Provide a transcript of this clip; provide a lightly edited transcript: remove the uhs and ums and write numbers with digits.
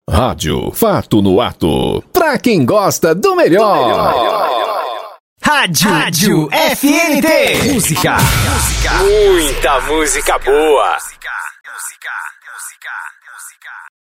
Rádio Fato no Ato. Pra quem gosta do melhor. Rádio FNT. Música. Muita música boa.